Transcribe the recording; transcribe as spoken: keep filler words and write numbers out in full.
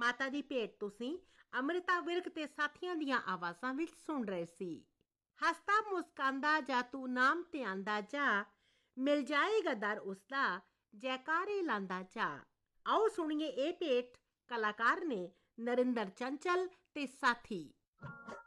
ਮਾਤਾ ਦੀ ਭੇਟ ਤੁਸੀਂ ਅੰਮ੍ਰਿਤਾ ਵਿਰਕ ਤੇ ਸਾਥੀਆਂ ਦੀਆਂ ਆਵਾਜ਼ਾਂ ਵਿੱਚ ਸੁਣ ਰਹੇ ਸੀ। ਹੱਸਦਾ ਮੁਸਕਾਂਦਾ ਜਾ ਤੂੰ ਨਾਮ ਤੇ ਆਂਦਾ ਜਾ, ਮਿਲ ਜਾਏਗਾ ਦਰ ਉਸਦਾ ਜੈਕਾਰੇ ਲਾਂਦਾ ਜਾ। ਆਓ ਸੁਣੀਏ ਇਹ ਭੇਟ। ਕਲਾਕਾਰ ਨੇ ਨਰਿੰਦਰ ਚੰਚਲ ਤੇ ਸਾਥੀ।